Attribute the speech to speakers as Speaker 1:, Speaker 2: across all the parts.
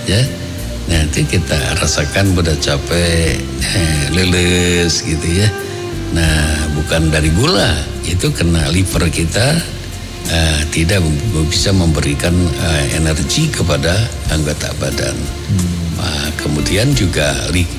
Speaker 1: ya. Nanti kita rasakan udah capek, leles gitu ya. Nah, bukan dari gula, itu kena liver kita tidak bisa memberikan energi kepada anggota badan. Kemudian juga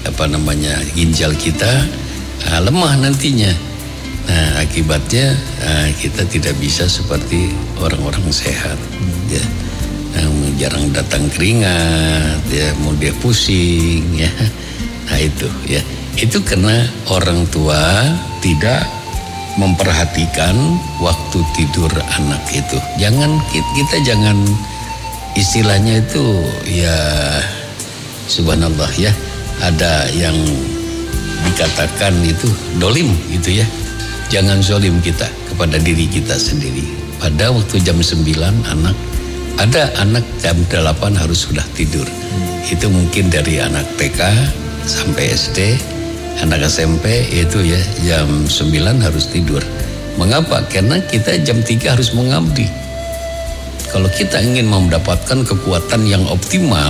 Speaker 1: ginjal kita lemah nantinya. Nah, akibatnya kita tidak bisa seperti orang-orang sehat. Ya. Jarang datang keringat, ya, mau dia pusing, ya. Nah itu, ya, itu karena orang tua tidak memperhatikan waktu tidur anak itu. Kita jangan istilahnya itu, ya, subhanallah, ya, ada yang dikatakan itu dolim, gitu ya. Jangan zolim kita kepada diri kita sendiri. Pada waktu jam 9 ada anak jam 8 harus sudah tidur. Itu mungkin dari anak TK sampai SD, anak SMP itu ya jam 9 harus tidur. Mengapa? Karena kita jam 3 harus mengabdi. Kalau kita ingin mendapatkan kekuatan yang optimal,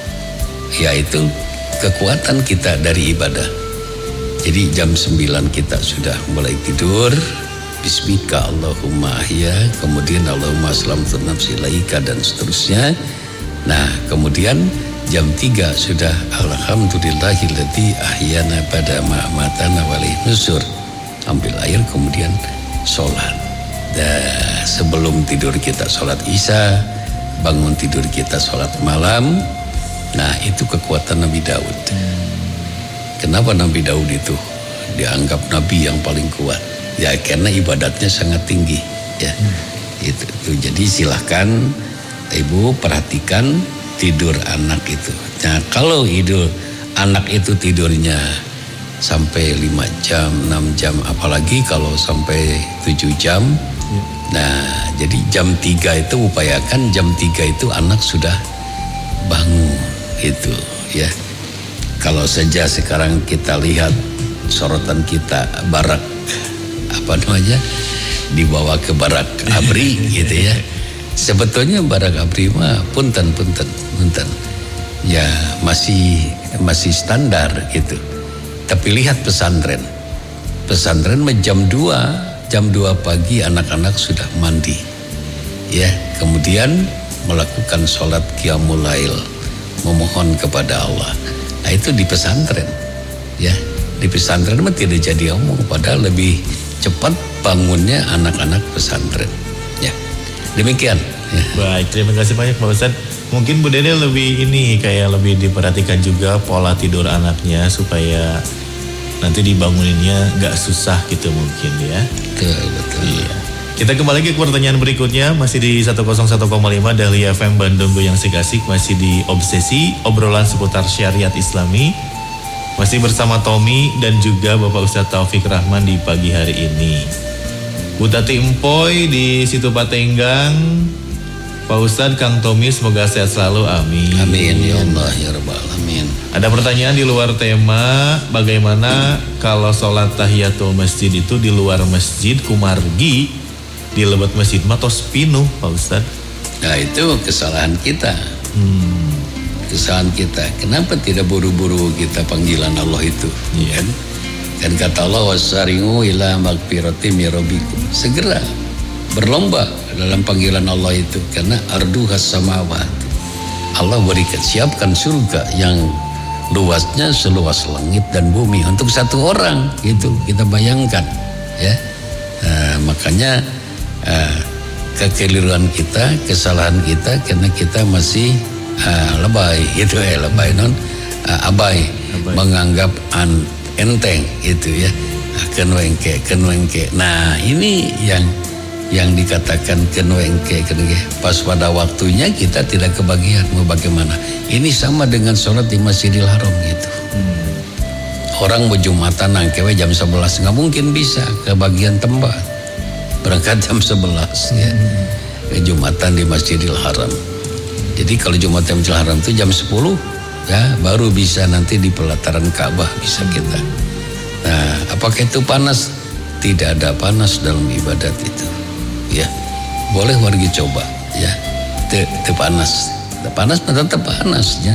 Speaker 1: yaitu kekuatan kita dari ibadah. Jadi jam 9 kita sudah mulai tidur. Bismika Allahumma ahya, kemudian Allahumma aslamtu nafsi ilaika dan seterusnya. Nah, kemudian jam 3 sudah alhamdulillahilladzi ahyana pada ma'matana walih nusur. Ambil air kemudian sholat. Dan sebelum tidur kita sholat isya, bangun tidur kita sholat malam. Nah, itu kekuatan Nabi Daud. Kenapa Nabi Daud itu dianggap Nabi yang paling kuat? Ya karena ibadatnya sangat tinggi, ya. Itu. Jadi silahkan ibu perhatikan tidur anak itu. Nah, kalau anak itu tidurnya sampai 5 jam, 6 jam, apalagi kalau sampai 7 jam. Nah, jadi jam 3 itu upayakan jam 3 itu anak sudah bangun, itu, ya. Kalau saja sekarang kita lihat sorotan kita barak dibawa ke barak abri gitu ya. Sebetulnya barak abri mah punten ya masih standar gitu. Tapi lihat pesantren mah jam 2 pagi anak-anak sudah mandi ya, kemudian melakukan sholat qiyamul lail, memohon kepada Allah. Nah, itu di pesantren ya. Di pesantren mah tidak jadi omong, padahal lebih cepat bangunnya anak-anak pesantren. Ya, demikian. Ya.
Speaker 2: Baik, terima kasih banyak Pak Ustadz. Mungkin Bu Dede lebih lebih diperhatikan juga pola tidur anaknya supaya nanti dibanguninnya nggak susah gitu mungkin ya.
Speaker 1: Betul.
Speaker 2: Iya. Kita kembali ke pertanyaan berikutnya, masih di 101,5 Dahlia FM Bandung Goyang Asik, masih di Obsesi, obrolan seputar syariat Islami. Masih bersama Tommy dan juga Bapak Ustadz Taufik Rahman di pagi hari ini. Bu Tati Empoy di Situ Patenggang. Pak Ustadz, Kang Tommy, semoga sehat selalu, amin.
Speaker 1: Amin ya Allah ya Rabbal alamin.
Speaker 2: Ada pertanyaan di luar tema, bagaimana kalau sholat tahiyatul masjid itu di luar masjid kumargi, di lebat masjid matos pinuh Pak Ustadz?
Speaker 1: Nah, itu kesalahan kita. Kesalahan kita. Kenapa tidak buru-buru kita panggilan Allah itu?
Speaker 2: Iya.
Speaker 1: Kan kata Allah, wasari'u ila magfirati min rabbikum. Segera berlomba dalam panggilan Allah itu, karena arduhas samawat. Allah berikan, siapkan surga yang luasnya seluas langit dan bumi untuk satu orang, gitu. Kita bayangkan, ya. Makanya kekeliruan kita, kesalahan kita karena kita masih lebay gitu ya, abai, menganggap enteng gitu ya, kenwengke. Nah, ini yang dikatakan kenwengke. Pas pada waktunya kita tidak kebagian, mau bagaimana? Ini sama dengan sholat di Masjidil Haram gitu. Orang mau Jumatan nangkewe jam 11, nggak mungkin bisa kebagian tempat. Berangkat jam 11 ya, ke Jumatan di Masjidil Haram. Jadi kalau Jumatan Masjidil Haram itu jam 10 ya, baru bisa nanti di pelataran Ka'bah bisa kita. Nah, apakah itu panas? Tidak ada panas dalam ibadat itu. Ya, boleh wargi coba ya. Panas tetap panas ya.